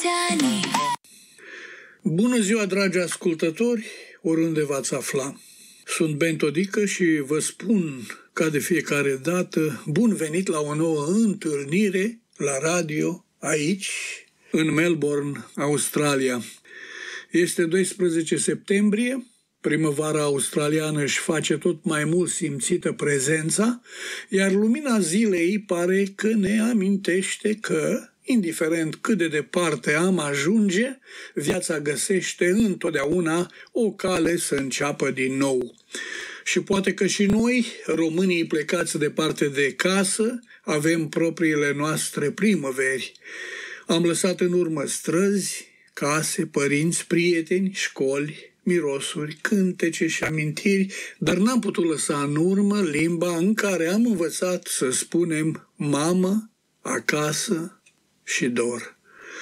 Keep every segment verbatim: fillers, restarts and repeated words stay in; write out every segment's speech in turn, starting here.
Bună ziua, dragi ascultători, oriunde v-ați afla. Sunt Ben Todică și vă spun, ca de fiecare dată, bun venit la o nouă întâlnire la radio, aici, în Melbourne, Australia. Este doisprezece septembrie, primăvara australiană își face tot mai mult simțită prezența, iar lumina zilei pare că ne amintește că, indiferent cât de departe am ajunge, viața găsește întotdeauna o cale să înceapă din nou. Și poate că și noi, românii plecați departe de casă, avem propriile noastre primăveri. Am lăsat în urmă străzi, case, părinți, prieteni, școli, mirosuri, cântece și amintiri, dar n-am putut lăsa în urmă limba în care am învățat să spunem mamă, acasă și dor.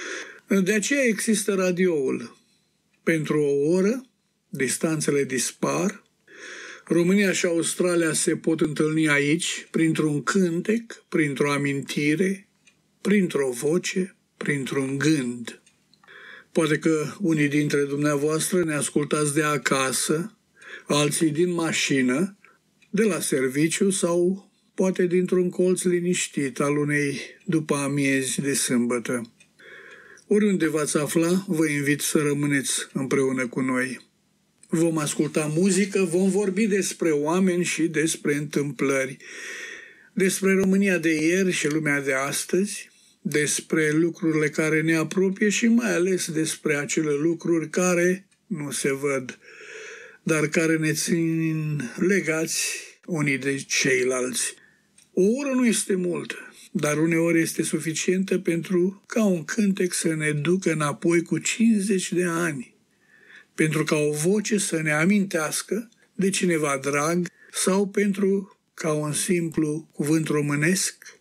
De aceea există radioul. Pentru o oră, distanțele dispar, România și Australia se pot întâlni aici, printr-un cântec, printr-o amintire, printr-o voce, printr-un gând. Poate că unii dintre dumneavoastră ne ascultați de acasă, alții din mașină, de la serviciu sau poate dintr-un colț liniștit al unei după amiezi de sâmbătă. Oriunde v-ați afla, vă invit să rămâneți împreună cu noi. Vom asculta muzică, vom vorbi despre oameni și despre întâmplări, despre România de ieri și lumea de astăzi, despre lucrurile care ne apropie și mai ales despre acele lucruri care nu se văd, dar care ne țin legați unii de ceilalți. O oră nu este multă, dar uneori este suficientă pentru ca un cântec să ne ducă înapoi cu cincizeci de ani, pentru ca o voce să ne amintească de cineva drag sau pentru ca un simplu cuvânt românesc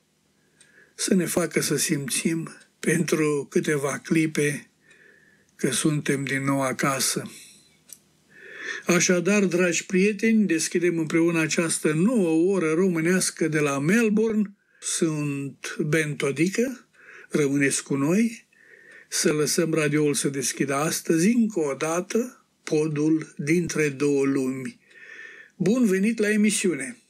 să ne facă să simțim pentru câteva clipe că suntem din nou acasă. Așadar, dragi prieteni, deschidem împreună această nouă oră românească de la Melbourne. Sunt Ben Todică, rămâneți cu noi, să lăsăm radioul să deschidă astăzi încă o dată podul dintre două lumi. Bun venit la emisiune!